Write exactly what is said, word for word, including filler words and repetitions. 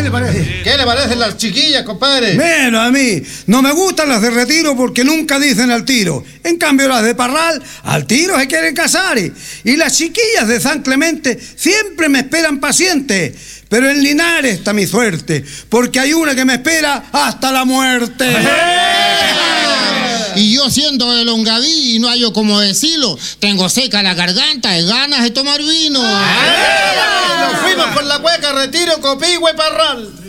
le parece? ¿Qué le parecen las chiquillas, compadre? Menos a mí. No me gustan las de Retiro porque nunca dicen al tiro. En cambio, las de Parral, al tiro se quieren casar. Y las chiquillas de San Clemente siempre me esperan paciente. Pero en Linares está mi suerte, porque hay una que me espera hasta la muerte. Y yo siendo de Longaví y no hallo como decirlo, tengo seca la garganta y ganas de tomar vino. ¡Nos fuimos por la cueca, Retiro, Copihue, Parral!